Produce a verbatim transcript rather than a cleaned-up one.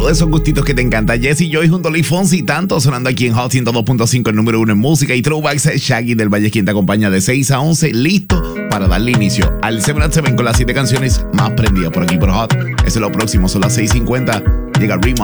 todos esos gustitos que te encantan. Jesse Joy junto a Luis Fonsi, tanto sonando aquí en Hot ciento dos punto cinco, el número uno en música y throwbacks. Shaggy del Valle, quien te acompaña de seis a once, listo para darle inicio al siete a siete con las siete canciones más prendidas por aquí por Hot. Eso es lo próximo, son las seis cincuenta. Llega Rima.